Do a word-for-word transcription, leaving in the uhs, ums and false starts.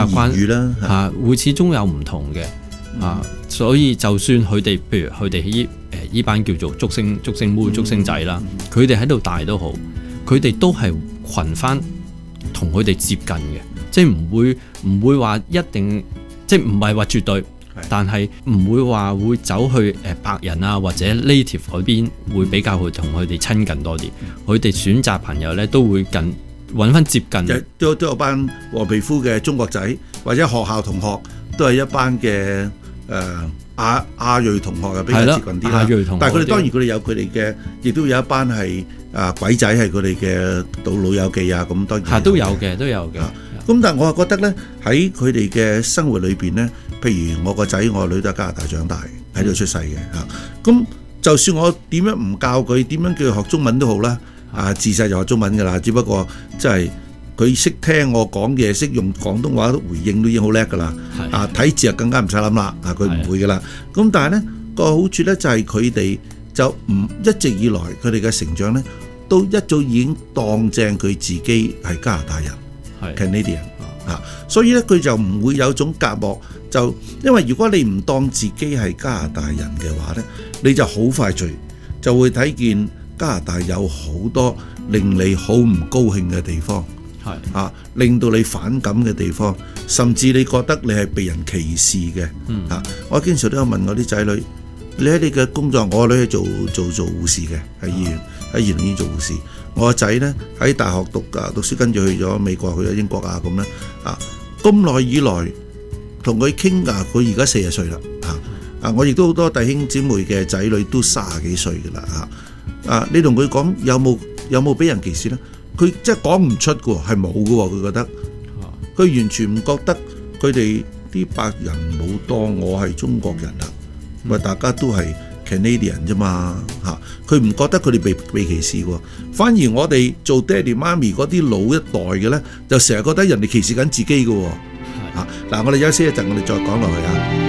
慣語啦嚇，會始終有唔同嘅啊，所以就算佢哋譬如佢哋依誒依班叫做竹升竹升妹、竹升仔啦，佢哋喺度大都好，佢哋都係群翻同佢哋接近嘅，即係唔會唔會話一定，即係唔係話絕對。但係唔會話會走去誒白人啊或者 native 嗰邊會比較去同佢哋親近多啲，佢哋選擇朋友咧都會近揾翻接近， 都都有班黃皮膚嘅中國仔或者學校同學都係一班嘅誒亞亞裔同學又比較接近啲啦。亞裔同學，但係佢哋當然佢哋有佢哋嘅，亦都有一班係啊鬼仔係佢哋嘅到老友記啊，咁當然係都有嘅都有嘅。 咁但係我係覺得咧喺佢哋嘅生活裏邊咧，譬如我個仔我個女都喺加拿大長大，喺度出世嘅嚇。咁就算我點樣唔教佢，點樣叫佢學中文都好啦。啊，自細就學中文㗎啦，只不過即係佢識聽我講嘢，識用廣東話回應都已經好叻㗎啦。啊，睇字就更加唔使諗啦。啊，佢唔會㗎啦。咁但係咧個好處咧就係佢哋就唔一直以來佢哋嘅成長咧，都一早已經當正佢自己係加拿大人。Canadian 啊，所以咧佢就唔會有種隔膜，就因為如果你唔當自己係加拿大人嘅話咧，你就好快脆就會睇見加拿大有好多令你好唔高興嘅地方，係啊，令到你反感嘅地方，甚至你覺得你係被人歧視嘅。嗯啊，我經常都有問我啲仔女，你喺你嘅工作，我個女係做做做護士嘅，喺醫院喺兒童醫院做護士。我個仔咧喺大學讀啊讀書，跟住去咗美國，去咗英國啊咁咧啊，咁耐以來同佢傾啊，佢而家四十歲啦啊啊！我亦都好多弟兄姊妹嘅仔女都三十幾歲噶啦啊啊！你同佢講有冇有冇俾人歧視咧？佢即係講唔出嘅喎，係冇嘅喎，佢覺得佢完全唔覺得佢哋啲白人冇當我係中國人啦，咪、嗯、大家都係 Canadian 啫嘛嚇，佢唔覺得佢哋被被歧視喎，反而我哋做爹哋媽咪嗰啲老一代嘅咧，就成日覺得人哋歧視緊自己嘅喎嚇。嗱，我哋休息一陣，我哋再講落去啊。